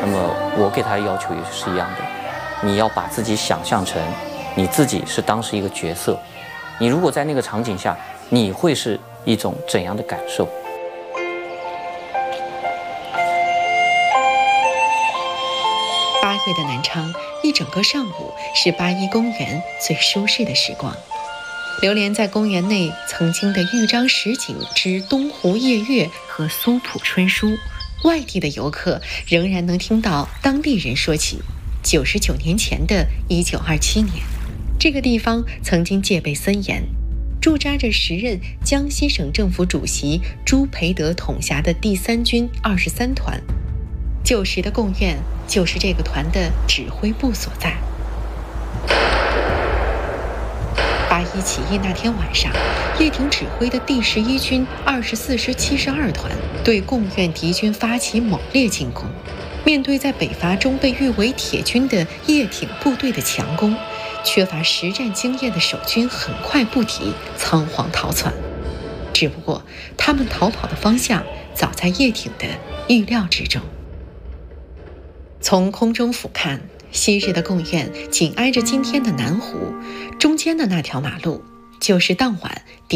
那么我给他的要求也是一样的，你要把自己想象成你自己是当时一个角色，你如果在那个场景下，你会是一种怎样的感受 ？8月的南昌，一整个上午是八一公园最舒适的时光。流连在公园内曾经的豫章十景之东湖夜月和苏浦春书，外地的游客仍然能听到当地人说起99年前的1927年，这个地方曾经戒备森严，驻扎着时任江西省政府主席朱培德统辖的第3军23团。旧时的贡院就是这个团的指挥部所在。8·1起义那天晚上，叶挺指挥的第11军24师72团对贡院敌军发起猛烈进攻。面对在北伐中被誉为铁军的叶挺部队的强攻，缺乏实战经验的守军很快不敌，仓皇逃窜。只不过他们逃跑的方向早在叶挺的预料之中。从空中俯瞰，昔日的贡院紧挨着今天的南湖，中间的那条马路就是当晚